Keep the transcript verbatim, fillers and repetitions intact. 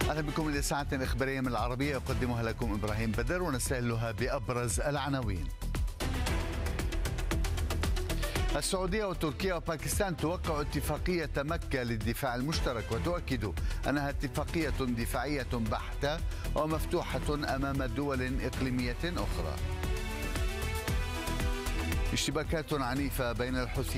أهلا بكم إلى ساعة إخبارية من العربية يقدمها لكم إبراهيم بدر، ونستهلها بأبرز العناوين. السعودية وتركيا وباكستان توقع اتفاقية مكة للدفاع المشترك، وتؤكد أنها اتفاقية دفاعية بحتة ومفتوحة أمام دول إقليمية أخرى. اشتباكات عنيفة بين الحوثيين